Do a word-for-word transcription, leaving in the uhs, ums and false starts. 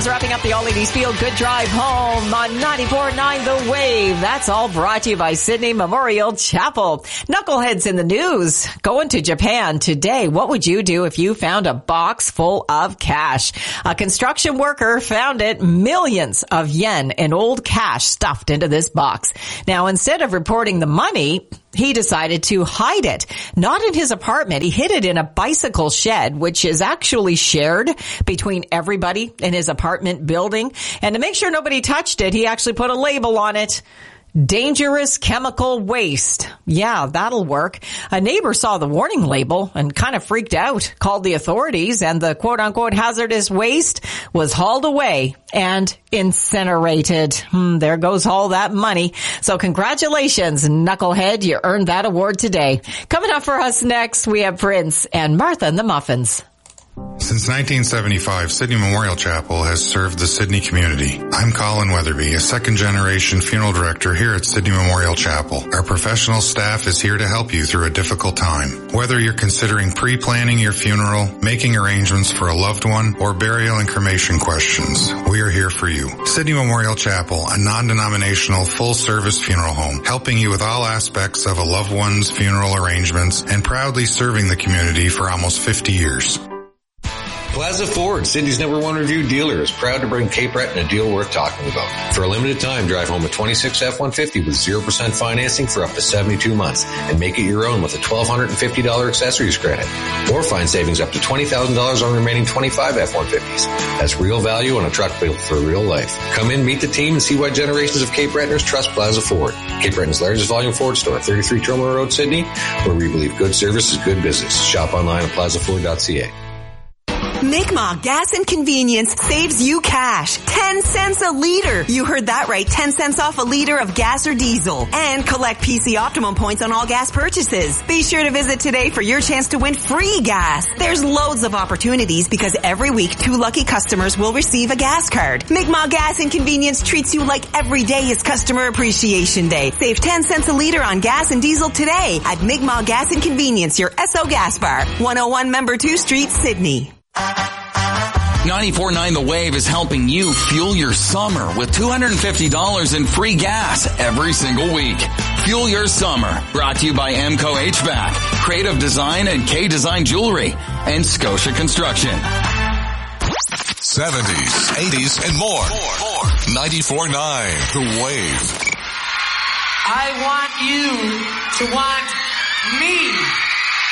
is wrapping up the All Ladies Feel Good Drive Home on ninety-four point nine The Wave. That's all brought to you by Sydney Memorial Chapel. Knuckleheads in the news. Going to Japan today. What would you do if you found a box full of cash? A construction worker found it. Millions of yen in old cash stuffed into this box. Now, instead of reporting the money, he decided to hide it. Not in his apartment. He hid it in a bicycle shed, which is actually shared between everybody in his apartment building. And to make sure nobody touched it, he actually put a label on it. Dangerous chemical waste. Yeah, that'll work. A neighbor saw the warning label and kind of freaked out, called the authorities, and the quote-unquote hazardous waste was hauled away and incinerated. Hmm, there goes all that money. So congratulations, knucklehead. You earned that award today. Coming up for us next, we have Prince and Martha and the Muffins. Since nineteen seventy-five, Sydney Memorial Chapel has served the Sydney community. I'm Colin Weatherby, a second-generation funeral director here at Sydney Memorial Chapel. Our professional staff is here to help you through a difficult time. Whether you're considering pre-planning your funeral, making arrangements for a loved one, or burial and cremation questions, we are here for you. Sydney Memorial Chapel, a non-denominational, full-service funeral home, helping you with all aspects of a loved one's funeral arrangements and proudly serving the community for almost fifty years. Plaza Ford, Sydney's number one review dealer, is proud to bring Cape Breton a deal worth talking about. For a limited time, drive home a twenty-six F one fifty with zero percent financing for up to seventy-two months and make it your own with a one thousand two hundred fifty dollars accessories credit. Or find savings up to twenty thousand dollars on remaining twenty-five F one fifties. That's real value on a truck built for real life. Come in, meet the team, and see why generations of Cape Bretoners trust Plaza Ford. Cape Breton's largest volume Ford store, thirty-three Trumar Road, Sydney, where we believe good service is good business. Shop online at plaza ford dot c a. Mi'kmaq Gas and Convenience saves you cash. ten cents a liter. You heard that right. ten cents off a liter of gas or diesel. And collect P C Optimum points on all gas purchases. Be sure to visit today for your chance to win free gas. There's loads of opportunities because every week two lucky customers will receive a gas card. Mi'kmaq Gas and Convenience treats you like every day is Customer Appreciation Day. Save ten cents a liter on gas and diesel today at Mi'kmaq Gas and Convenience, your Esso gas bar. one oh one Member two Street, Sydney. ninety-four point nine The Wave is helping you fuel your summer with two hundred fifty dollars in free gas every single week. Fuel your summer. Brought to you by M C O H V A C, Creative Design and K-Design Jewelry, and Scotia Construction. seventies, eighties, and more. more, more. ninety-four point nine The Wave. I want you to want me.